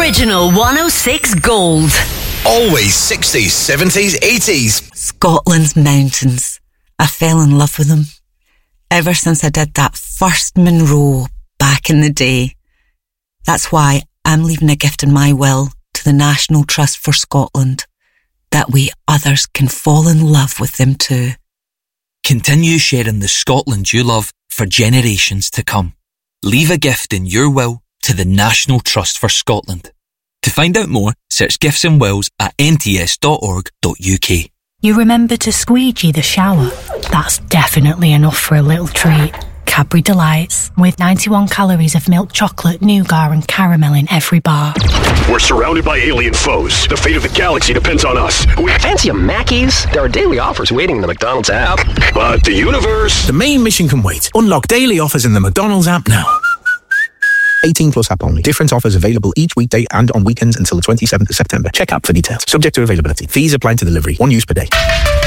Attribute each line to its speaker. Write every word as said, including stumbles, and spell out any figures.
Speaker 1: Original one oh six Gold.
Speaker 2: Always sixties, seventies, eighties.
Speaker 3: Scotland's mountains. I fell in love with them. Ever since I did that first Monroe back in the day. That's why I'm leaving a gift in my will to the National Trust for Scotland. That way others can fall in love with them too.
Speaker 4: Continue sharing the Scotland you love for generations to come. Leave a gift in your will to the National Trust for Scotland. To find out more, search gifts and wills at n t s dot org dot u k.
Speaker 5: You remember to squeegee the shower? That's definitely enough for a little treat. Cadbury Delights, with ninety-one calories of milk chocolate, nougat and caramel in every bar.
Speaker 6: We're surrounded by alien foes. The fate of the galaxy depends on us. We
Speaker 7: fancy a Mackey's? There are daily offers waiting in the McDonald's app.
Speaker 6: But the universe...
Speaker 8: The main mission can wait. Unlock daily offers in the McDonald's app now. eighteen plus app only. Different offers available each weekday and on weekends until the twenty-seventh of September. Check app for details. Subject to availability. Fees apply to delivery. One use per day.